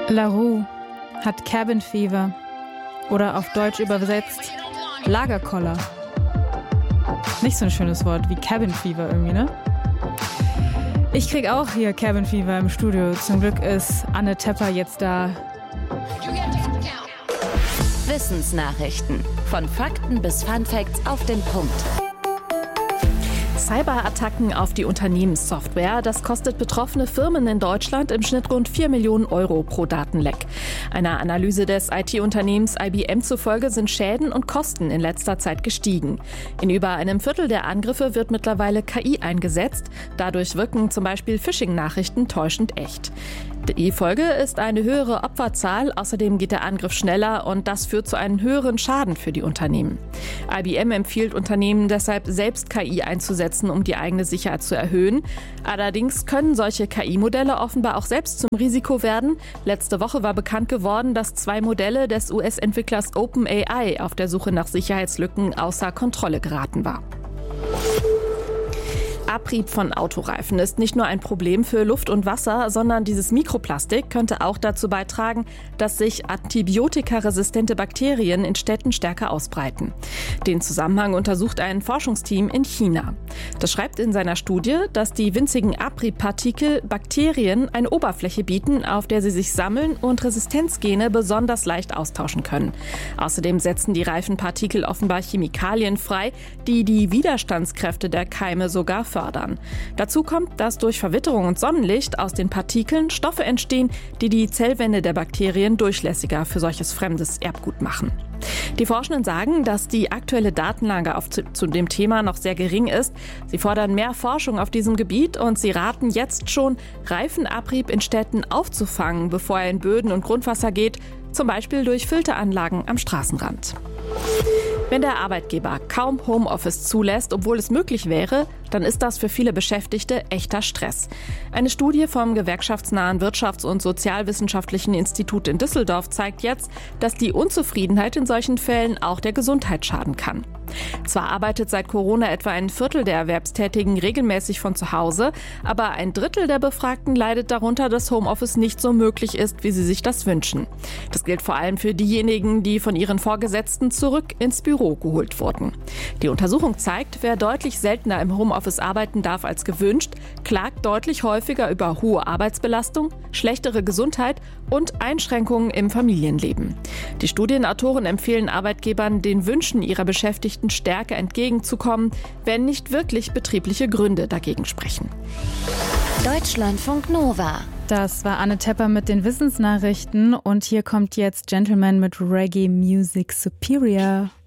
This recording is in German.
LaRue hat Cabin Fever oder auf Deutsch übersetzt Lagerkoller. Nicht so ein schönes Wort wie Cabin Fever irgendwie, ne? Ich krieg auch hier Cabin Fever im Studio. Zum Glück ist Anne Tepper jetzt da. Wissensnachrichten. Von Fakten bis Funfacts auf den Punkt. Cyberattacken auf die Unternehmenssoftware, das kostet betroffene Firmen in Deutschland im Schnitt rund 4 Millionen Euro pro Datenleck. Einer Analyse des IT-Unternehmens IBM zufolge sind Schäden und Kosten in letzter Zeit gestiegen. In über einem Viertel der Angriffe wird mittlerweile KI eingesetzt. Dadurch wirken zum Beispiel Phishing-Nachrichten täuschend echt. Die Folge ist eine höhere Opferzahl, außerdem geht der Angriff schneller und das führt zu einem höheren Schaden für die Unternehmen. IBM empfiehlt Unternehmen deshalb selbst KI einzusetzen, um die eigene Sicherheit zu erhöhen. Allerdings können solche KI-Modelle offenbar auch selbst zum Risiko werden. Letzte Woche war bekannt geworden, dass 2 Modelle des US-Entwicklers OpenAI auf der Suche nach Sicherheitslücken außer Kontrolle geraten war. Abrieb von Autoreifen ist nicht nur ein Problem für Luft und Wasser, sondern dieses Mikroplastik könnte auch dazu beitragen, dass sich antibiotikaresistente Bakterien in Städten stärker ausbreiten. Den Zusammenhang untersucht ein Forschungsteam in China. Das schreibt in seiner Studie, dass die winzigen Abriebpartikel Bakterien eine Oberfläche bieten, auf der sie sich sammeln und Resistenzgene besonders leicht austauschen können. Außerdem setzen die Reifenpartikel offenbar Chemikalien frei, die die Widerstandskräfte der Keime sogar fördern. Dazu kommt, dass durch Verwitterung und Sonnenlicht aus den Partikeln Stoffe entstehen, die die Zellwände der Bakterien durchlässiger für solches fremdes Erbgut machen. Die Forschenden sagen, dass die aktuelle Datenlage zu dem Thema noch sehr gering ist. Sie fordern mehr Forschung auf diesem Gebiet und sie raten jetzt schon, Reifenabrieb in Städten aufzufangen, bevor er in Böden und Grundwasser geht, zum Beispiel durch Filteranlagen am Straßenrand. Wenn der Arbeitgeber kaum Homeoffice zulässt, obwohl es möglich wäre, dann ist das für viele Beschäftigte echter Stress. Eine Studie vom gewerkschaftsnahen Wirtschafts- und Sozialwissenschaftlichen Institut in Düsseldorf zeigt jetzt, dass die Unzufriedenheit in solchen Fällen auch der Gesundheit schaden kann. Zwar arbeitet seit Corona etwa ein Viertel der Erwerbstätigen regelmäßig von zu Hause, aber ein Drittel der Befragten leidet darunter, dass Homeoffice nicht so möglich ist, wie sie sich das wünschen. Das gilt vor allem für diejenigen, die von ihren Vorgesetzten zurück ins Büro geholt wurden. Die Untersuchung zeigt, wer deutlich seltener im Homeoffice arbeiten darf als gewünscht, klagt deutlich häufiger über hohe Arbeitsbelastung, schlechtere Gesundheit und Einschränkungen im Familienleben. Die Studienautoren empfehlen Arbeitgebern, den Wünschen ihrer Beschäftigten stärker entgegenzukommen, wenn nicht wirklich betriebliche Gründe dagegen sprechen. Deutschlandfunk Nova. Das war Anne Tepper mit den Wissensnachrichten und hier kommt jetzt Gentleman mit Reggae Music Superior.